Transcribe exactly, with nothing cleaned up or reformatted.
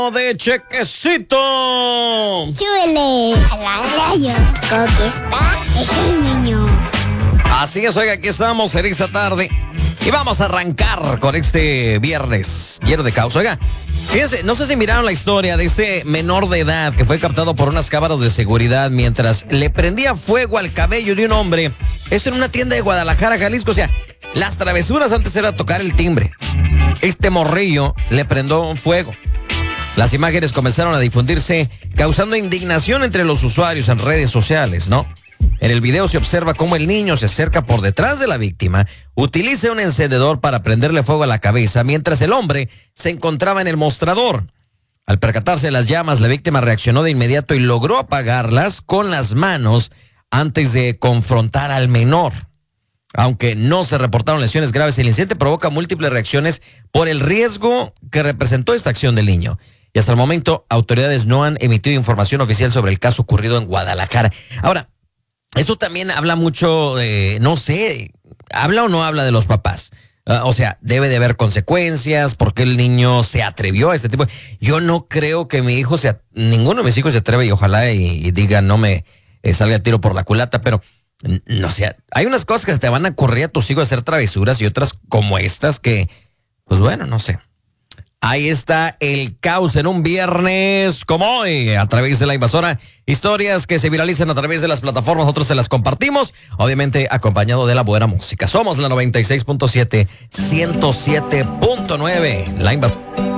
De chequecito. Súbele a la radio, porque está ese niño. Así es, oiga, aquí estamos en esta tarde y vamos a arrancar con este viernes lleno de caos. Oiga, fíjense, no sé si miraron la historia de este menor de edad que fue captado por unas cámaras de seguridad mientras le prendía fuego al cabello de un hombre. Esto en una tienda de Guadalajara, Jalisco. O sea, las travesuras antes era tocar el timbre. Este morrillo le prendió fuego. Las imágenes comenzaron a difundirse, causando indignación entre los usuarios en redes sociales, ¿no? En el video se observa cómo el niño se acerca por detrás de la víctima, utiliza un encendedor para prenderle fuego a la cabeza, mientras el hombre se encontraba en el mostrador. Al percatarse de las llamas, la víctima reaccionó de inmediato y logró apagarlas con las manos antes de confrontar al menor. Aunque no se reportaron lesiones graves, el incidente provoca múltiples reacciones por el riesgo que representó esta acción del niño. Y hasta el momento, autoridades no han emitido información oficial sobre el caso ocurrido en Guadalajara. Ahora, esto también habla mucho, eh, no sé, ¿habla o no habla de los papás? Uh, o sea, debe de haber consecuencias, ¿por qué el niño se atrevió a este tipo? Yo no creo que mi hijo, sea, ninguno de mis hijos se atreve y ojalá y, y diga no me eh, salga el tiro por la culata, pero no sé, hay unas cosas que te van a ocurrir a tus hijos a hacer travesuras y otras como estas que, pues bueno, no sé. Ahí está el caos en un viernes como hoy, a través de La Invasora. Historias que se viralizan a través de las plataformas, nosotros se las compartimos, obviamente acompañado de la buena música. Somos la noventa y seis punto siete, ciento siete punto nueve, La Invasora.